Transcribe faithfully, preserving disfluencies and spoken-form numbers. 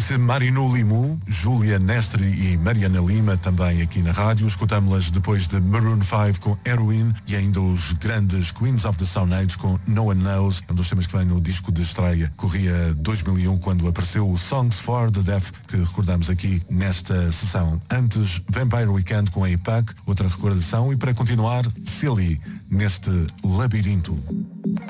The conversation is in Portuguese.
Chama-se Marinou Limoux, Júlia Nestre e Mariana Lima, também aqui na rádio. Escutámos-las depois de Maroon five com Heroin e ainda os grandes Queens of the Stone Age com No One Knows, um dos temas que vem no disco de estreia. Corria dois mil e um quando apareceu o Songs for the Deaf, que recordamos aqui nesta sessão. Antes, Vampire Weekend com a APAC, outra recordação. E para continuar, Silly, neste labirinto.